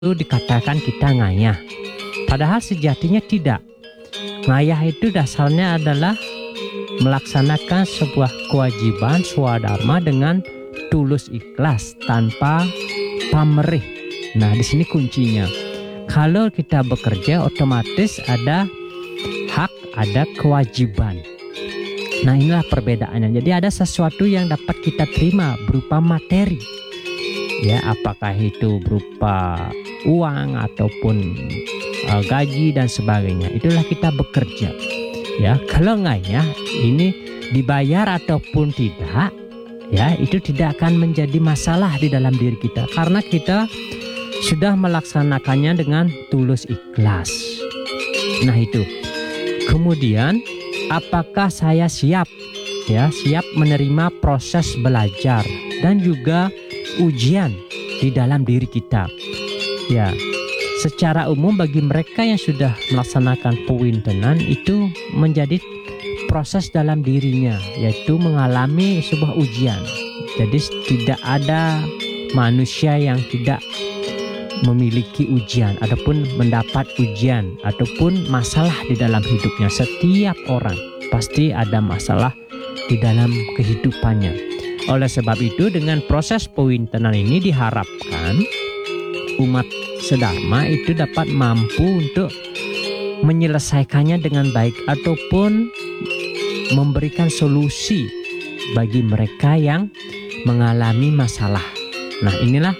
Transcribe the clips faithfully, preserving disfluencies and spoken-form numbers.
itu dikatakan kita ngayah. Padahal sejatinya tidak. Ngayah itu dasarnya adalah melaksanakan sebuah kewajiban swadharma dengan tulus ikhlas tanpa pamrih. Nah, di sini kuncinya. Kalau kita bekerja otomatis ada hak, ada kewajiban. Nah, inilah perbedaannya. Jadi ada sesuatu yang dapat kita terima berupa materi. Ya, apakah itu berupa uang ataupun uh, gaji dan sebagainya. Itulah kita bekerja. Ya, kalau ngayah ini dibayar ataupun tidak, ya, itu tidak akan menjadi masalah di dalam diri kita karena kita sudah melaksanakannya dengan tulus ikhlas. Nah, itu. Kemudian, apakah saya siap, ya, siap menerima proses belajar dan juga ujian di dalam diri kita. Ya, secara umum bagi mereka yang sudah melaksanakan pewintenan itu menjadi proses dalam dirinya, yaitu mengalami sebuah ujian. Jadi tidak ada manusia yang tidak memiliki ujian ataupun mendapat ujian ataupun masalah di dalam hidupnya. Setiap orang pasti ada masalah di dalam kehidupannya. Oleh sebab itu, dengan proses pewintenan ini diharapkan umat sedharma itu dapat mampu untuk menyelesaikannya dengan baik ataupun memberikan solusi bagi mereka yang mengalami masalah. Nah, inilah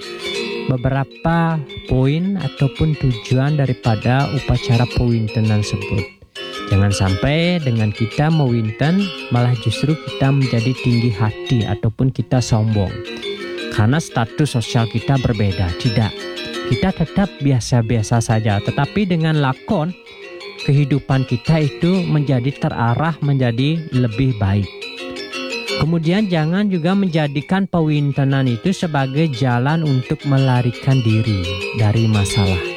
beberapa poin ataupun tujuan daripada upacara pewintenan tersebut. Jangan sampai dengan kita mewinten malah justru kita menjadi tinggi hati ataupun kita sombong. Karena status sosial kita berbeda. Tidak. Kita tetap biasa-biasa saja. Tetapi dengan lakon, kehidupan kita itu menjadi terarah menjadi lebih baik. Kemudian jangan juga menjadikan pewintenan itu sebagai jalan untuk melarikan diri dari masalah.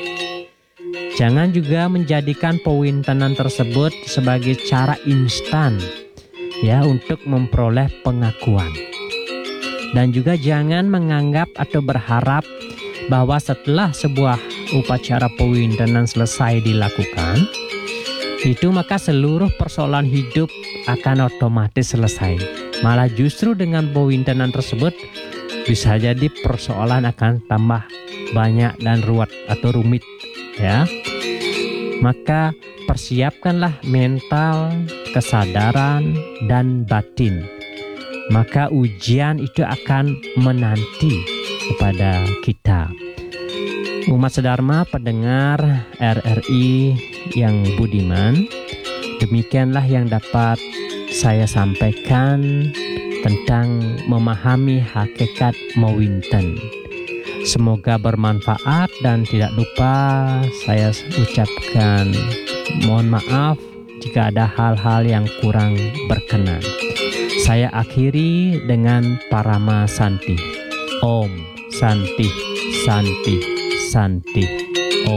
Jangan juga menjadikan pewintenan tersebut sebagai cara instan, ya, untuk memperoleh pengakuan. Dan juga jangan menganggap atau berharap bahwa setelah sebuah upacara pewintenan selesai dilakukan, itu maka seluruh persoalan hidup akan otomatis selesai. Malah justru dengan pewintenan tersebut bisa jadi persoalan akan tambah banyak dan ruwet atau rumit, ya. Maka persiapkanlah mental, kesadaran, dan batin. Maka ujian itu akan menanti kepada kita. Umat sedharma pendengar R R I yang budiman, demikianlah yang dapat saya sampaikan tentang memahami hakikat mewinten. Semoga bermanfaat dan tidak lupa saya ucapkan mohon maaf jika ada hal-hal yang kurang berkenan. Saya akhiri dengan Parama Santi. Om Santi Santi Santi.